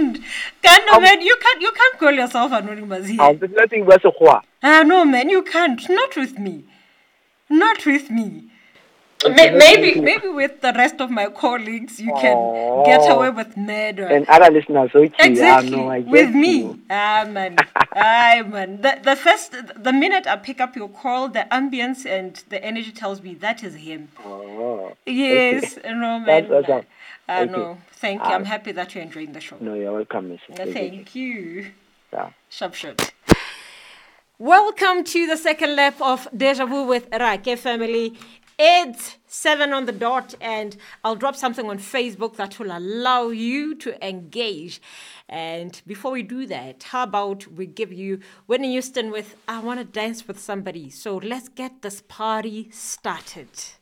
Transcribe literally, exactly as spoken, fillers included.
can't. Can't, no, man. You can't. You can't call yourself anonymous here. I'm just letting you a Ah, no, man. You can't. Not with me. Not with me. Okay, Maybe, maybe with the rest of my colleagues, you can oh, get away with murder. And other listeners, okay. Exactly. I know, I with me. You. Ah, man. ah, man. The, the first, the minute I pick up your call, the ambience and the energy tells me that is him. Oh. Yes. Okay. No, man. That's awesome. Uh, okay. No, thank you. I'm happy that you're enjoying the show. No, you're welcome, Miss. Uh, thank you. Yeah. Sharp shot. Welcome to the second lap of Deja Vu with Rake family. It's seven on the dot, and I'll drop something on Facebook that will allow you to engage. And before we do that, how about we give you Whitney Houston with I Want to Dance with Somebody. So let's get this party started.